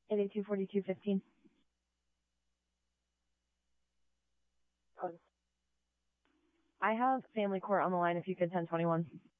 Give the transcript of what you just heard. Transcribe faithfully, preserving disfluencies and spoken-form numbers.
eight eight two, four two one five. I have family court on the line if you could ten twenty-one.